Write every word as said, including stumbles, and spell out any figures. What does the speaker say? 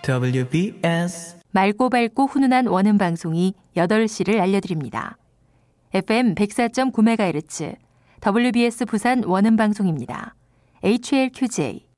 더블유비에스 맑고 밝고 훈훈한 원음 방송이 여덟 시를 알려드립니다. 에프엠 백사 점 구 메가헤르츠 더블유비에스 부산 원음 방송입니다. 에이치엘큐제이